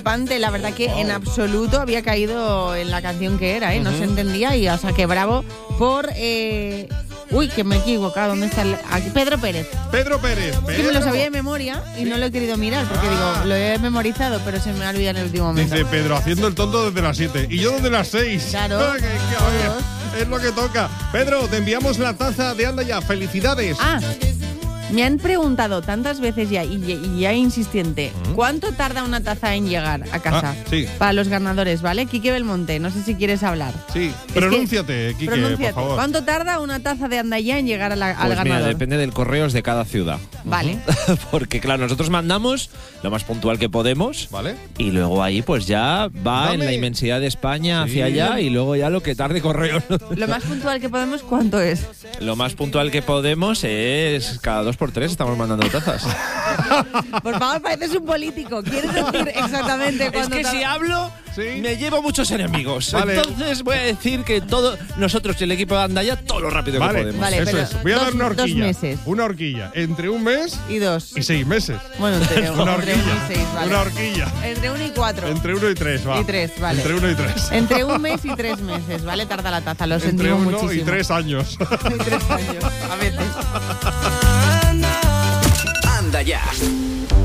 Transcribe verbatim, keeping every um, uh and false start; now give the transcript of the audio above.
Pante, la verdad que en absoluto había caído en la canción que era, ¿eh? No uh-huh. se entendía y, o sea, que bravo por... Eh... Uy, que me he equivocado. ¿Dónde está el...? Aquí, Pedro Pérez. Pedro Pérez. Es que me lo sabía de memoria y sí. no lo he querido mirar porque ah. digo, lo he memorizado, pero se me ha olvidado en el último momento. Dice Pedro, haciendo el tonto desde las siete y yo desde las seis. Claro. que, que, a ver, es lo que toca. Pedro, te enviamos la taza de Anda Ya. Felicidades. Ah. Me han preguntado tantas veces ya, y, y ya insistente, ¿Mm? ¿cuánto tarda una taza en llegar a casa? Ah, sí. Para los ganadores, ¿vale? Quique Belmonte, no sé si quieres hablar. Sí, pronúnciate, Quique, pronúnciate. por favor. ¿Cuánto tarda una taza de Anda Ya en llegar a la, pues al mira, ganador? Depende del correos de cada ciudad. Vale. Porque, claro, nosotros mandamos lo más puntual que podemos. Vale. Y luego ahí, pues ya va Dame. en la inmensidad de España sí. hacia allá y luego ya lo que tarde correo. Lo más puntual que podemos, ¿cuánto es? Lo más puntual que podemos es cada dos por tres estamos mandando tazas. Por favor, pareces un político. ¿Quieres decir exactamente cuándo? Es que si hablo, ¿sí? me llevo muchos enemigos. Vale. Entonces voy a decir que todo nosotros y el equipo de Anda Ya todo lo rápido vale. que podemos. Vale, eso pero es. Voy a dos, dar una horquilla. Dos meses. Una horquilla. Entre un mes y dos. Y seis meses. Bueno, entre, una entre horquilla. uno y seis, vale. Una horquilla. Entre uno y cuatro. Entre uno y tres, va. Y tres, vale. Entre uno y tres. Entre un mes y tres meses, ¿vale? Tarda la taza, lo Entre sentimos uno muchísimo. y tres años. Y tres años, a veces. Anda Ya.